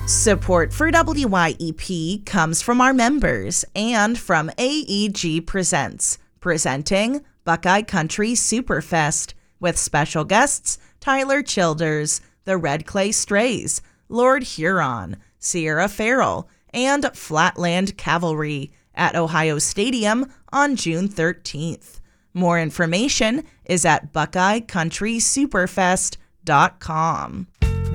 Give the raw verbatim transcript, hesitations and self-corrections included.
Support for W Y E P comes from our members and from A E G Presents, presenting Buckeye Country Superfest with special guests Tyler Childers, the Red Clay Strays, Lord Huron, Sierra Farrell, and Flatland Cavalry at Ohio Stadium on June thirteenth. More information is at buckeye country superfest dot com.